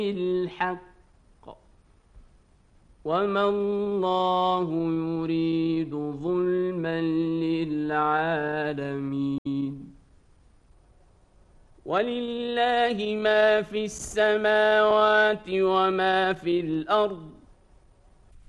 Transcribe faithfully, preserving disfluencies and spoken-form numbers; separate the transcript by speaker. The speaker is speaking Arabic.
Speaker 1: الحق وما الله يريد ظلما للعالمين ولله ما في السماوات وما في الأرض